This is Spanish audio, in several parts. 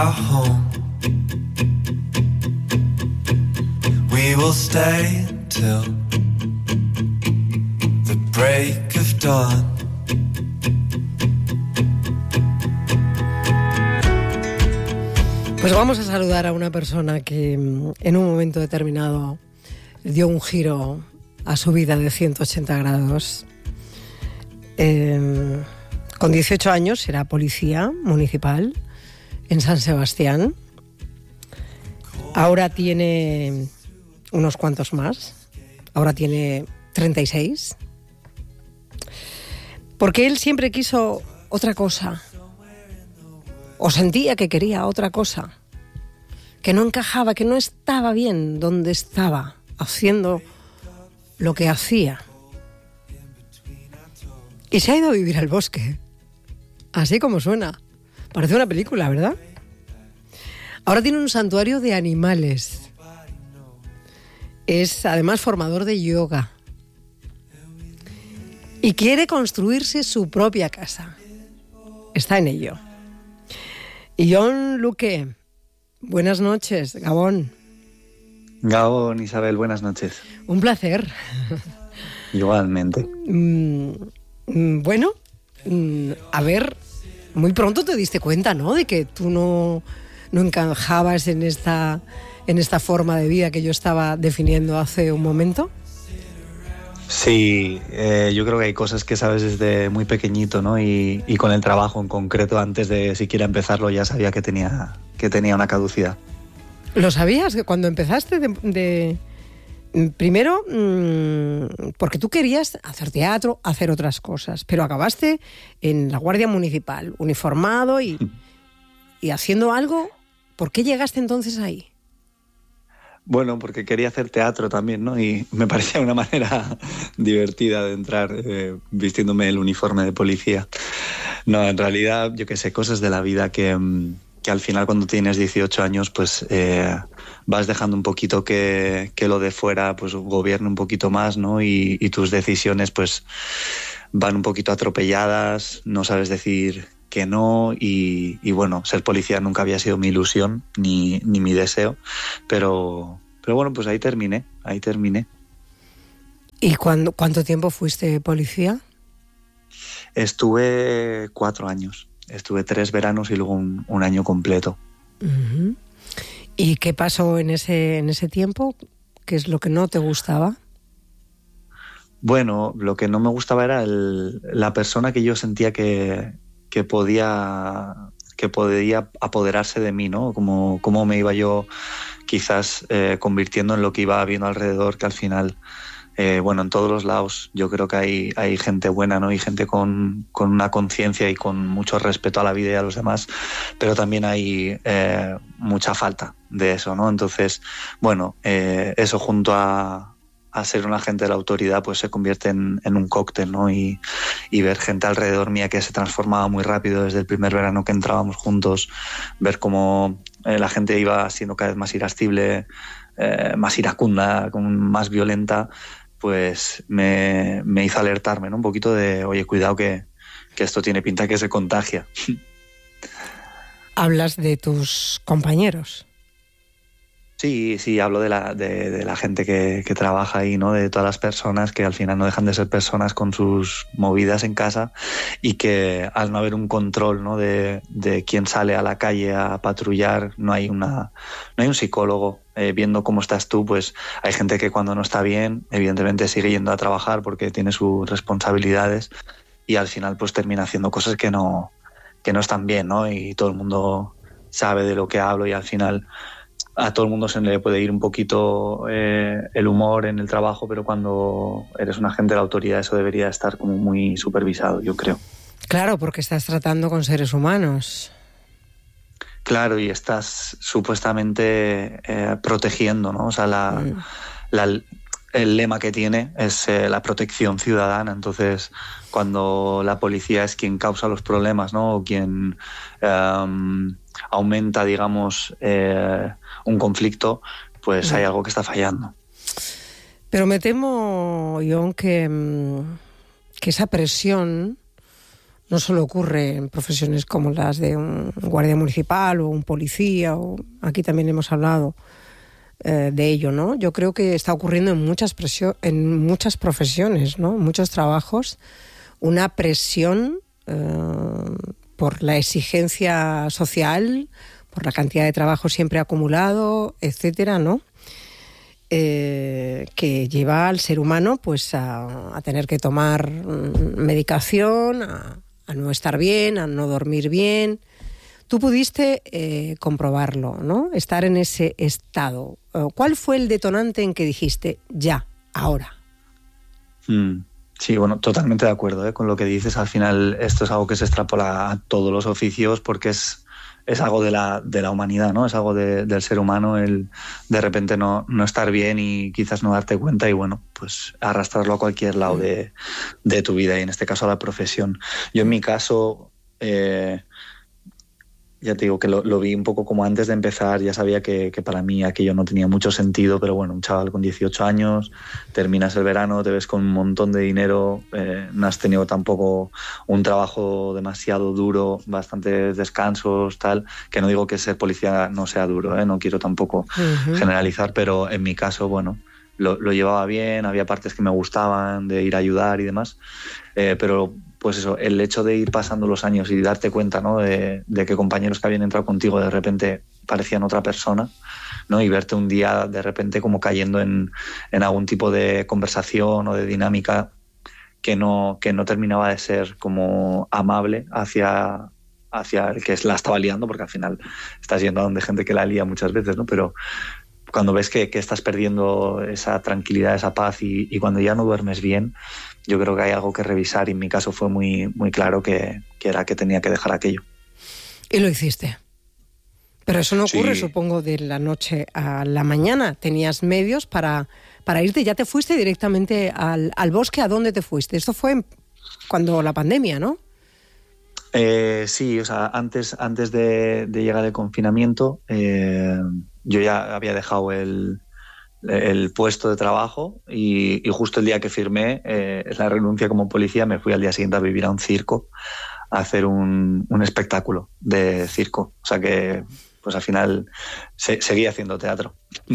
home. We will stay till the break of dawn. Pues vamos a saludar a una persona que en un momento determinado dio un giro a su vida de 180 grados. Con 18 años era policía municipal en San Sebastián. Ahora tiene unos cuantos más. Ahora tiene 36. Porque él siempre quiso otra cosa. O sentía que quería otra cosa. Que no encajaba, que no estaba bien donde estaba, haciendo lo que hacía. Y se ha ido a vivir al bosque. Así como suena. Parece una película, ¿verdad? Ahora tiene un santuario de animales. Es además formador de yoga. Y quiere construirse su propia casa. Está en ello. Y Jon Luque, buenas noches, Gabón. Gabón, Isabel, buenas noches. Un placer. Igualmente. Bueno, a ver, muy pronto te diste cuenta, ¿no?, de que tú no encajabas en esta forma de vida que yo estaba definiendo hace un momento. Sí, yo creo que hay cosas que sabes desde muy pequeñito, ¿no? Y con el trabajo en concreto, antes de siquiera empezarlo, ya sabía que tenía una caducidad. ¿Lo sabías cuando empezaste primero, porque tú querías hacer teatro, hacer otras cosas, pero acabaste en la Guardia Municipal, uniformado y haciendo algo? ¿Por qué llegaste entonces ahí? Bueno, porque quería hacer teatro también, ¿no? Y me parecía una manera divertida de entrar vistiéndome el uniforme de policía. No, en realidad, yo qué sé, cosas de la vida que al final cuando tienes 18 años, pues vas dejando un poquito que lo de fuera pues gobierne un poquito más, ¿no? Y tus decisiones pues van un poquito atropelladas, no sabes decir que no, y bueno, ser policía nunca había sido mi ilusión ni mi deseo, pero bueno, pues ahí terminé. ¿Y cuánto tiempo fuiste policía? Estuve 4 años, estuve 3 veranos y luego un año completo. Uh-huh. ¿Y qué pasó en ese tiempo? ¿Qué es lo que no te gustaba? Bueno, lo que no me gustaba era la persona que yo sentía que podía apoderarse de mí, ¿no? Cómo me iba yo quizás convirtiendo en lo que iba viendo alrededor, que al final, bueno, en todos los lados yo creo que hay gente buena, ¿no? Y gente con una conciencia y con mucho respeto a la vida y a los demás, pero también hay mucha falta de eso, ¿no? Entonces, bueno, eso junto a ser un agente de la autoridad pues se convierte en un cóctel, ¿no? Y ver gente alrededor mía que se transformaba muy rápido desde el primer verano que entrábamos juntos, ver cómo la gente iba siendo cada vez más irascible, más iracunda, más violenta, pues me hizo alertarme, ¿no? Un poquito de, oye, cuidado que esto tiene pinta que se contagia. ¿Hablas de tus compañeros? Sí, hablo de la gente que trabaja ahí, ¿no? De todas las personas que al final no dejan de ser personas con sus movidas en casa y que al no haber un control, ¿no? de quién sale a la calle a patrullar, no hay un psicólogo viendo cómo estás tú, pues hay gente que cuando no está bien, evidentemente sigue yendo a trabajar porque tiene sus responsabilidades y al final pues termina haciendo cosas que no están bien, ¿no? Y todo el mundo sabe de lo que hablo y al final a todo el mundo se le puede ir un poquito el humor en el trabajo, pero cuando eres un agente de la autoridad eso debería estar como muy supervisado, yo creo. Claro, porque estás tratando con seres humanos. Claro, y estás supuestamente protegiendo, ¿no? O sea, el lema que tiene es la protección ciudadana. Entonces, cuando la policía es quien causa los problemas, ¿no? O quien aumenta, digamos, un conflicto, pues hay algo que está fallando. Pero me temo, Jon, que esa presión no solo ocurre en profesiones como las de un guardia municipal o un policía, o aquí también hemos hablado de ello, ¿no? Yo creo que está ocurriendo en muchas profesiones, ¿no? En muchos trabajos, una presión por la exigencia social, por la cantidad de trabajo siempre acumulado, etcétera, ¿no? Que lleva al ser humano pues a tener que tomar medicación, a no estar bien, a no dormir bien. Tú pudiste comprobarlo, ¿no? Estar en ese estado. ¿Cuál fue el detonante en que dijiste, ya, ahora? Sí, bueno, totalmente de acuerdo con lo que dices. Al final esto es algo que se extrapola a todos los oficios porque es algo de la humanidad, ¿no? Es algo del ser humano el de repente no estar bien y quizás no darte cuenta y bueno, pues arrastrarlo a cualquier lado de tu vida y en este caso a la profesión. Yo en mi caso, ya te digo que lo vi un poco como antes de empezar, ya sabía que para mí aquello no tenía mucho sentido, pero bueno, un chaval con 18 años, terminas el verano, te ves con un montón de dinero, no has tenido tampoco un trabajo demasiado duro, bastantes descansos, tal, que no digo que ser policía no sea duro, no quiero tampoco generalizar, pero en mi caso, bueno, lo llevaba bien, había partes que me gustaban de ir a ayudar y demás, pero pues eso, el hecho de ir pasando los años y darte cuenta, ¿no? de que compañeros que habían entrado contigo de repente parecían otra persona, ¿no? Y verte un día de repente como cayendo en algún tipo de conversación o de dinámica que no terminaba de ser como amable hacia el que la estaba liando, porque al final estás yendo a donde gente que la lía muchas veces, ¿no? Pero cuando ves que estás perdiendo esa tranquilidad, esa paz y cuando ya no duermes bien, yo creo que hay algo que revisar y en mi caso fue muy, muy claro que era que tenía que dejar aquello. Y lo hiciste. Pero eso no ocurre, Sí. supongo, de la noche a la mañana. Tenías medios para irte. Ya te fuiste directamente al bosque. ¿A dónde te fuiste? Esto fue cuando la pandemia, ¿no? Sí, o sea, antes de llegar el confinamiento, yo ya había dejado el puesto de trabajo y justo el día que firmé la renuncia como policía me fui al día siguiente a vivir a un circo, a hacer un espectáculo de circo. O sea que pues al final seguí haciendo teatro.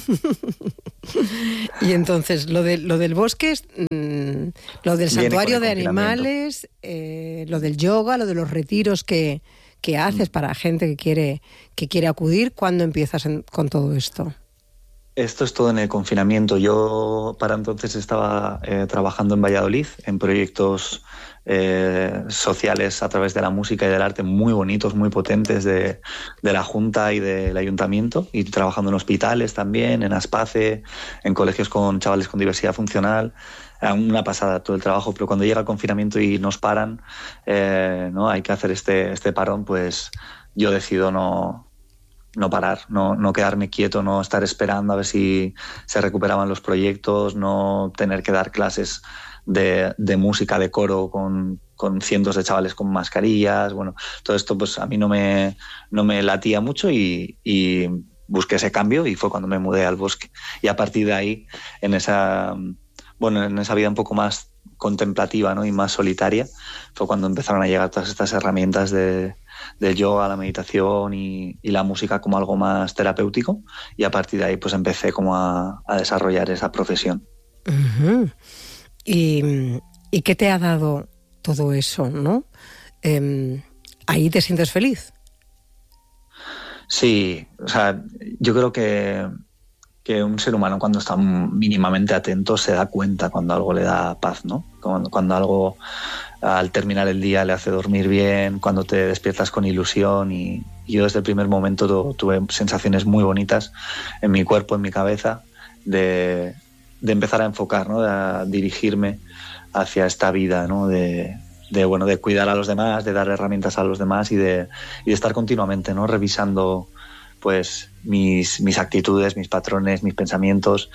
Y entonces lo del bosque, lo del santuario de animales, lo del yoga, lo de los retiros que haces para gente que quiere acudir, ¿cuándo empiezas con todo esto? Esto es todo en el confinamiento. Yo para entonces estaba trabajando en Valladolid en proyectos sociales a través de la música y del arte muy bonitos, muy potentes de la Junta y del Ayuntamiento, y trabajando en hospitales también, en Aspace, en colegios con chavales con diversidad funcional. Una pasada todo el trabajo, pero cuando llega el confinamiento y nos paran, ¿no? Hay que hacer este parón, pues yo decido no parar, no quedarme quieto, no estar esperando a ver si se recuperaban los proyectos, no tener que dar clases de música, de coro con cientos de chavales con mascarillas. Bueno, todo esto pues a mí no me latía mucho y busqué ese cambio y fue cuando me mudé al bosque. Y a partir de ahí, en esa vida un poco más contemplativa, ¿no? Y más solitaria, fue cuando empezaron a llegar todas estas herramientas del yoga, la meditación y la música como algo más terapéutico, y a partir de ahí pues empecé como a desarrollar esa profesión. Uh-huh. ¿Y qué te ha dado todo eso, no? ¿Ahí te sientes feliz? Sí, o sea, yo creo que un ser humano cuando está mínimamente atento se da cuenta cuando algo le da paz, ¿no? Cuando algo al terminar el día le hace dormir bien, cuando te despiertas con ilusión, y yo desde el primer momento tuve sensaciones muy bonitas en mi cuerpo, en mi cabeza, de empezar a enfocar, ¿no? A dirigirme hacia esta vida, ¿no? De cuidar a los demás, de dar herramientas a los demás y de estar continuamente, ¿no? Revisando pues mis actitudes, mis patrones, mis pensamientos,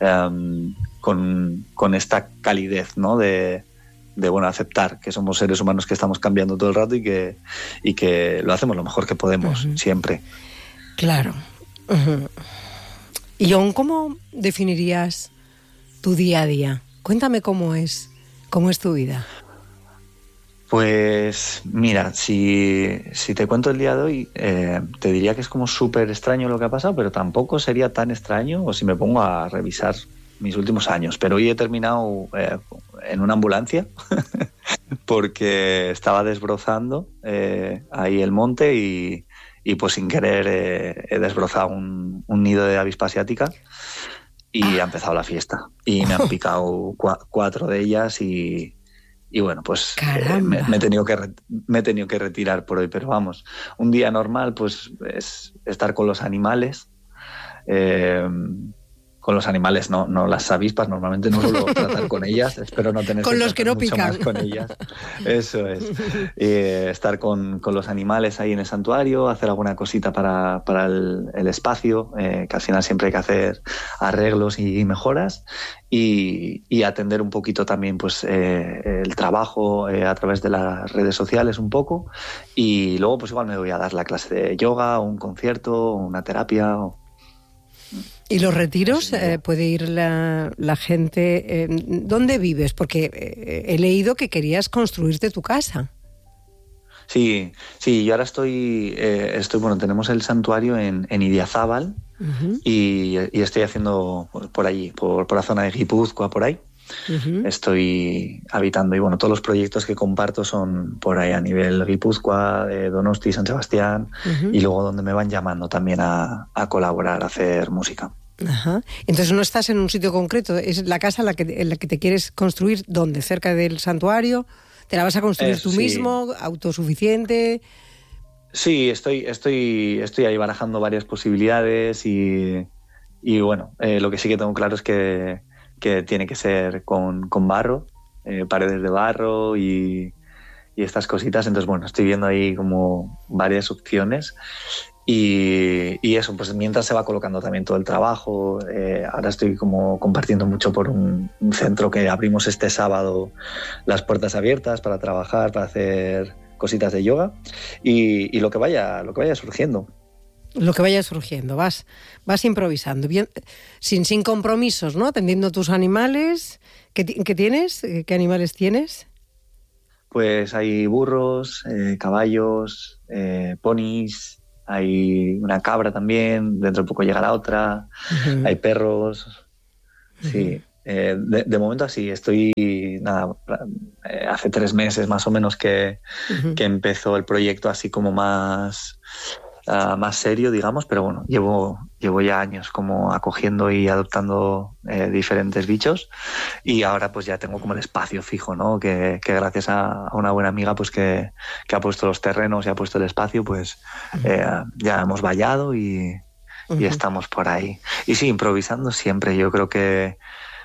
con esta calidez, ¿no? De aceptar que somos seres humanos que estamos cambiando todo el rato y que lo hacemos lo mejor que podemos, uh-huh. Siempre. Claro. Uh-huh. Y John, ¿cómo definirías tu día a día? Cuéntame cómo es tu vida. Pues mira, si te cuento el día de hoy, te diría que es como súper extraño lo que ha pasado, pero tampoco sería tan extraño o si me pongo a revisar mis últimos años. Pero hoy he terminado en una ambulancia porque estaba desbrozando ahí el monte y pues sin querer he desbrozado un nido de avispa asiática y ha empezado la fiesta. Y me han picado 4 de ellas y bueno, pues me he tenido que retirar por hoy, pero vamos, un día normal pues es estar con los animales, no las avispas, normalmente no suelo tratar con ellas, espero no tener con los que no mucho pican más con ellas, eso es, estar con los animales ahí en el santuario, hacer alguna cosita para el espacio, que al final siempre hay que hacer arreglos y mejoras, y atender un poquito también pues el trabajo a través de las redes sociales un poco, y luego pues igual me voy a dar la clase de yoga, o un concierto, o una terapia. ¿Y los retiros? ¿Puede ir la gente? ¿Dónde vives? Porque he leído que querías construirte tu casa. Sí, yo ahora estoy bueno, tenemos el santuario en Idiazábal, uh-huh. y estoy haciendo por allí, por la zona de Guipúzcoa, por ahí. Uh-huh. Estoy habitando y bueno, todos los proyectos que comparto son por ahí a nivel Guipúzcoa, Donosti, San Sebastián, uh-huh. y luego donde me van llamando también a colaborar, a hacer música. Ajá. Entonces no estás en un sitio concreto, es la casa en la que te quieres construir, ¿dónde? ¿Cerca del santuario? ¿Te la vas a construir tú mismo? ¿Autosuficiente? Sí, estoy ahí barajando varias posibilidades y bueno, lo que sí que tengo claro es que tiene que ser con barro, paredes de barro y estas cositas. Entonces, bueno, estoy viendo ahí como varias opciones y eso, pues mientras se va colocando también todo el trabajo. Ahora estoy como compartiendo mucho por un centro que abrimos este sábado, las puertas abiertas para trabajar, para hacer cositas de yoga y lo que vaya surgiendo. Lo que vaya surgiendo, vas improvisando, bien, sin compromisos, ¿no? Atendiendo a tus animales. ¿Qué tienes? ¿Qué animales tienes? Pues hay burros, caballos, ponis, hay una cabra también, dentro de poco llegará otra, uh-huh. Hay perros, uh-huh. Sí. De momento así, estoy, hace 3 meses más o menos que empezó el proyecto así como más serio, digamos, pero bueno, llevo ya años como acogiendo y adoptando diferentes bichos y ahora pues ya tengo como el espacio fijo, ¿no? Que gracias a una buena amiga pues que ha puesto los terrenos y ha puesto el espacio, pues ya hemos vallado y estamos por ahí. Y sí, improvisando siempre, yo creo que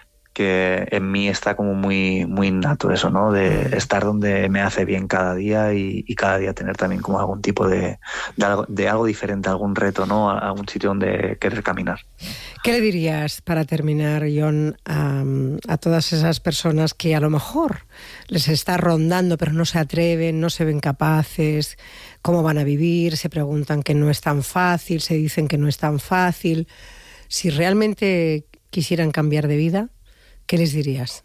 en mí está como muy, muy innato eso, ¿no? De estar donde me hace bien cada día y cada día tener también como algún tipo de algo diferente, algún reto, ¿no? Algún sitio donde querer caminar. ¿Qué le dirías para terminar, Jon, a todas esas personas que a lo mejor les está rondando pero no se atreven, no se ven capaces, cómo van a vivir, se preguntan que no es tan fácil, se dicen que no es tan fácil? Si realmente quisieran cambiar de vida, ¿qué les dirías?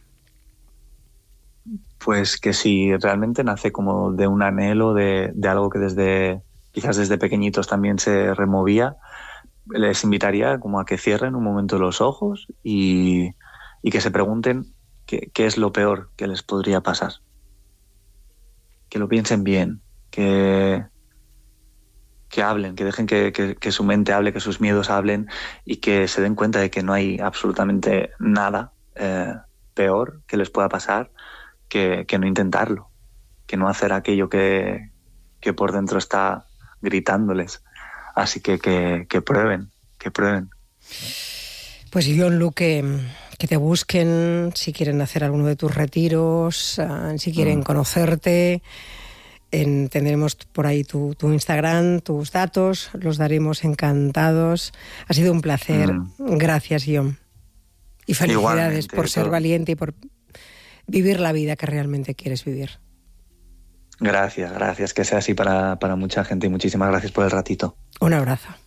Pues que si realmente nace como de un anhelo, de algo que quizás desde pequeñitos también se removía, les invitaría como a que cierren un momento los ojos y que se pregunten qué es lo peor que les podría pasar. Que lo piensen bien, que hablen, que dejen que su mente hable, que sus miedos hablen y que se den cuenta de que no hay absolutamente nada peor que les pueda pasar que no intentarlo, que no hacer aquello que por dentro está gritándoles. Así que prueben. Pues Jon Luque, que te busquen si quieren hacer alguno de tus retiros, si quieren conocerte. Tendremos por ahí tu Instagram, tus datos, los daremos encantados. Ha sido un placer. Gracias, Jon. Y felicidades. Igualmente, por ser valiente y por vivir la vida que realmente quieres vivir. Gracias, que sea así para mucha gente y muchísimas gracias por el ratito. Un abrazo.